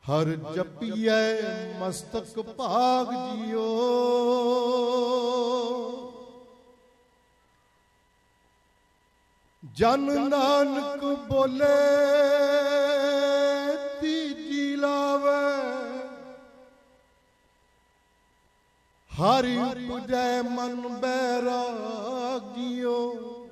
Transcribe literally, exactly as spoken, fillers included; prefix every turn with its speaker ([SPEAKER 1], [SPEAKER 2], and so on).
[SPEAKER 1] ਹਰ ਜਪੀਐ ਮਸਤਕ ਭਾਗ ਜਿਓ। ਜਨ ਨਾਨਕ ਬੋਲੇ ਤੀਜੀ ਲਾਵੇ। ਹਰਿ ਪੁਜੈ ਮਨ ਬੈਰਾਗਿਓ।